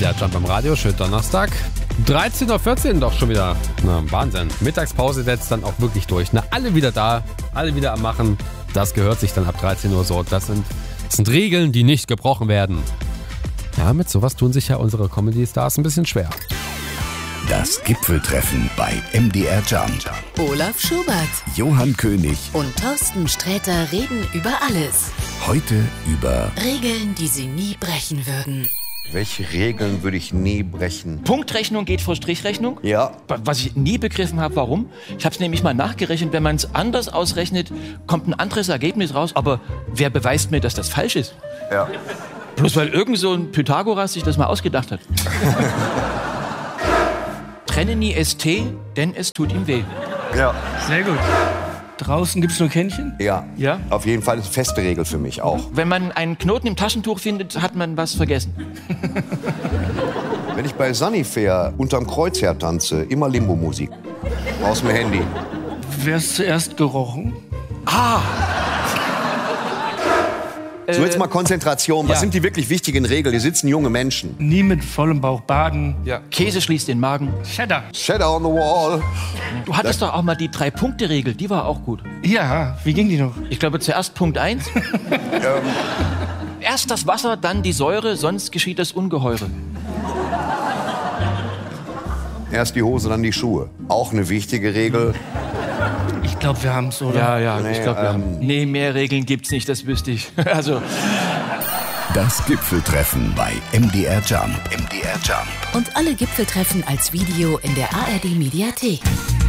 MDR Jump am Radio, schönen Donnerstag. 13.14 Uhr doch schon wieder. Na, Wahnsinn. Mittagspause setzt dann auch wirklich durch. Na, alle wieder da, alle wieder am Machen. Das gehört sich dann ab 13 Uhr so. Das sind Regeln, die nicht gebrochen werden. Ja, mit sowas tun sich ja unsere Comedy-Stars ein bisschen schwer. Das Gipfeltreffen bei MDR Jump. Olaf Schubert Johann König und Thorsten Sträter reden über alles. Heute über Regeln, die sie nie brechen würden. Welche Regeln würde ich nie brechen? Punktrechnung geht vor Strichrechnung. Ja. Was ich nie begriffen habe, warum. Ich habe es nämlich mal nachgerechnet. Wenn man es anders ausrechnet, kommt ein anderes Ergebnis raus. Aber wer beweist mir, dass das falsch ist? Ja. Bloß weil irgend so ein Pythagoras sich das mal ausgedacht hat. Trenne nie ST, denn es tut ihm weh. Ja. Sehr gut. Draußen gibt's nur Kännchen? Ja. Ja? Auf jeden Fall ist eine feste Regel für mich auch. Wenn man einen Knoten im Taschentuch findet, hat man was vergessen. Wenn ich bei Sunnyfair unterm Kreuz her tanze, immer Limbo-Musik. Aus dem Handy. Wer ist zuerst gerochen? So, jetzt mal Konzentration. Was ja. sind die wirklich wichtigen Regeln? Hier sitzen junge Menschen. Nie mit vollem Bauch baden. Ja. Käse schließt den Magen. Cheddar. Shadow on the wall. Du hattest doch auch mal die 3-Punkte-Regel, die war auch gut. Ja, wie ging die noch? Ich glaube zuerst Punkt 1. Erst das Wasser, dann die Säure, sonst geschieht das Ungeheure. Erst die Hose, dann die Schuhe. Auch eine wichtige Regel. Ich glaube, wir haben's, oder? Ja, ich glaube, nee, mehr Regeln gibt's nicht, das wüsste ich. Also, das Gipfeltreffen bei MDR Jump. MDR Jump. Und alle Gipfeltreffen als Video in der ARD Mediathek.